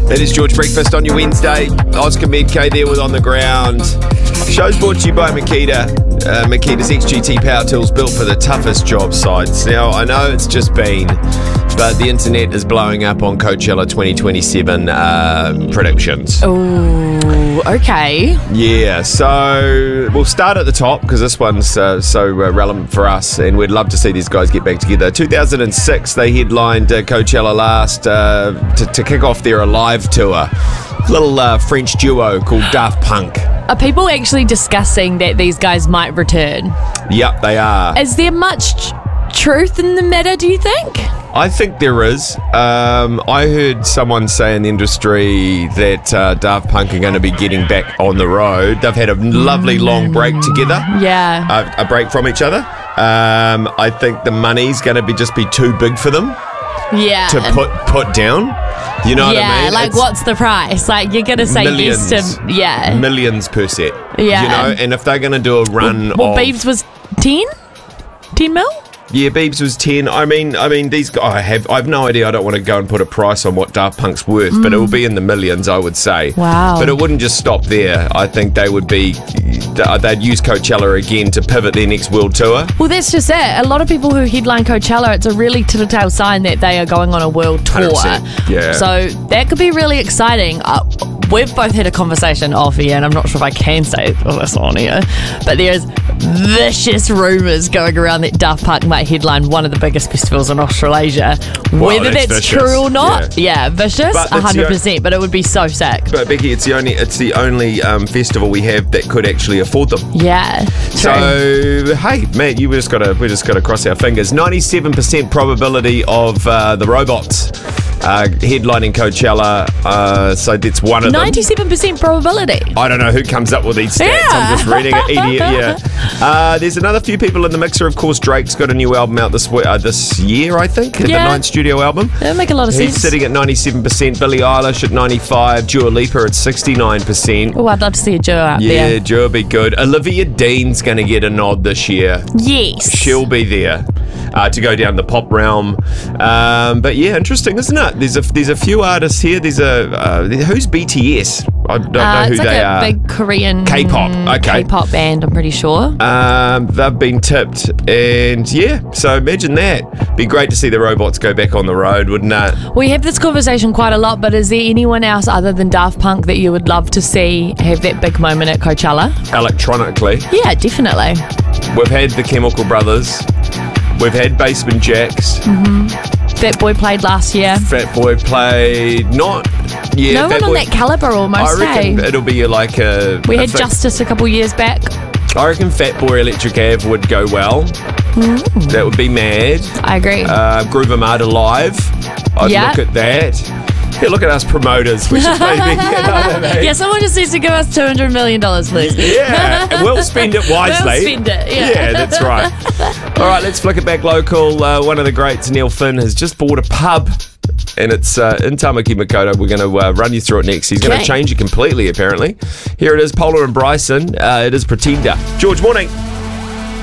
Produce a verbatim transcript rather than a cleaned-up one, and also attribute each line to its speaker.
Speaker 1: That is George Breakfast on your Wednesday. Oscar Medke there with On The Ground. Show's brought to you by Makita. Uh, Makita's X G T power tools built for the toughest job sites. Now, I know it's just been, but the internet is blowing up on Coachella twenty twenty-seven uh, predictions.
Speaker 2: Oh, okay.
Speaker 1: Yeah, so we'll start at the top because this one's uh, so uh, relevant for us, and we'd love to see these guys get back together. two thousand six, they headlined uh, Coachella last uh, to, to kick off their Alive tour. Little uh, French duo called Daft Punk.
Speaker 2: Are people actually discussing that these guys might return?
Speaker 1: Yep, they are.
Speaker 2: Is there much tr- truth in the matter, do you think?
Speaker 1: I think there is. Um, I heard someone say in the industry that uh, Daft Punk are going to be getting back on the road. They've had a lovely long break together.
Speaker 2: Yeah.
Speaker 1: A, a break from each other. Um, I think the money's going to be just be too big for them
Speaker 2: Yeah.
Speaker 1: to put put down. You know
Speaker 2: yeah,
Speaker 1: what I mean?
Speaker 2: like
Speaker 1: It's
Speaker 2: what's the price? Like you're going to say
Speaker 1: millions,
Speaker 2: yes to, yeah.
Speaker 1: millions per set.
Speaker 2: Yeah.
Speaker 1: You know, and if they're going to do a run
Speaker 2: Well,
Speaker 1: of...
Speaker 2: Biebs was ten? ten mil?
Speaker 1: Yeah, Biebs was ten. I mean, I mean, these guys. I have. I have no idea. I don't want to go and put a price on what Daft Punk's worth, mm. but it will be in the millions, I would say.
Speaker 2: Wow.
Speaker 1: But it wouldn't just stop there. I think they would be. They'd use Coachella again to pivot their next world tour.
Speaker 2: Well, that's just it. A lot of people who headline Coachella, it's a really telltale sign that they are going on a world tour.
Speaker 1: one hundred percent, yeah.
Speaker 2: So that could be really exciting. Uh, we've both had a conversation off here, and I'm not sure if I can say this on here, but there's vicious rumours going around that Daft Punk might headline one of the biggest festivals in Australasia.
Speaker 1: Wow,
Speaker 2: Whether
Speaker 1: that's
Speaker 2: that's,
Speaker 1: vicious.
Speaker 2: true or not, yeah, yeah vicious,
Speaker 1: But
Speaker 2: one
Speaker 1: it's
Speaker 2: hundred
Speaker 1: the
Speaker 2: percent, but it would be so sick.
Speaker 1: But Becky, it's the only. It's the only um, festival we have that could actually afford them.
Speaker 2: Yeah, true.
Speaker 1: So hey, Matt, you just got to. We just got to cross our fingers. Ninety-seven percent probability of uh, the Robots uh, headlining Coachella. Uh, so that's one of them.
Speaker 2: ninety-seven percent probability.
Speaker 1: I don't know who comes up with these stats.
Speaker 2: Yeah.
Speaker 1: I'm just reading it. Idiot, yeah. Uh, there's another few people in the mixer. Of course, Drake's got a new album out this uh, this year, I think.
Speaker 2: Yeah.
Speaker 1: The ninth studio album.
Speaker 2: That make a lot of
Speaker 1: He's
Speaker 2: sense.
Speaker 1: sitting at ninety-seven percent. Billie Eilish at ninety-five. Dua Lipa at sixty-nine percent.
Speaker 2: Oh, I'd love to see a Joe out
Speaker 1: Yeah,
Speaker 2: there.
Speaker 1: Dua be good. Olivia Dean's going to get a nod this year.
Speaker 2: Yes.
Speaker 1: She'll be there uh, to go down the pop realm. Um, but yeah, interesting, isn't it? There's a there's a few artists here. There's a uh, who's B T S? I don't
Speaker 2: Uh,
Speaker 1: know who
Speaker 2: it's like
Speaker 1: they
Speaker 2: a
Speaker 1: are.
Speaker 2: big Korean
Speaker 1: K-pop, okay.
Speaker 2: K-pop band, I'm pretty sure.
Speaker 1: Um, they've been tipped, and yeah, so imagine that. Be great to see the Robots go back on the road, wouldn't it?
Speaker 2: We have this conversation quite a lot, but is there anyone else other than Daft Punk that you would love to see have that big moment at Coachella?
Speaker 1: Electronically,
Speaker 2: Yeah, definitely.
Speaker 1: we've had the Chemical Brothers, we've had Basement Jaxx,
Speaker 2: Fat Boy played last year.
Speaker 1: Fat Boy played not. Yeah,
Speaker 2: no
Speaker 1: Fat
Speaker 2: one
Speaker 1: Boy,
Speaker 2: on that caliber almost,
Speaker 1: I reckon
Speaker 2: hey?
Speaker 1: it'll be like a.
Speaker 2: We
Speaker 1: I
Speaker 2: had
Speaker 1: think-
Speaker 2: Justice a couple years back.
Speaker 1: I reckon Fat Boy Electric Ave would go well. That would be mad.
Speaker 2: I agree.
Speaker 1: Uh, Groove Armada Live. I'd
Speaker 2: Yeah.
Speaker 1: look at that. Yeah, look at us promoters. We should maybe, you know what I mean?
Speaker 2: Yeah, someone just needs to give us two hundred million dollars, please.
Speaker 1: Yeah, and we'll spend it wisely.
Speaker 2: We'll spend it, yeah.
Speaker 1: Yeah, that's right. All right, let's flick it back local. Uh, one of the greats, Neil Finn, has just bought a pub, and it's uh, in Tamaki Makaurau. We're going to uh, run you through it next. He's going to
Speaker 2: Okay.
Speaker 1: change it completely, apparently. Here it is, Polar and Bryson. Uh, it is Pretender. George, morning.